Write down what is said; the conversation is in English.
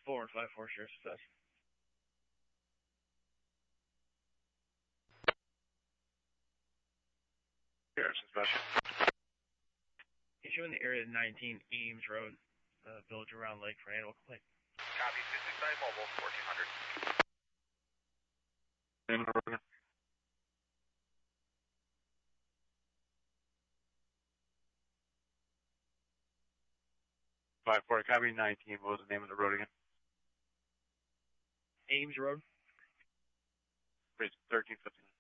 4 and 5-4 share success. Harrison Special. Issue in the area of 19 Ames Road, Village of Round Lake for animal complaint. Copy, 269 mobile, 1400. Name of the road again. 5-4, copy 19. What was the name of the road again? Ames Road. 1359.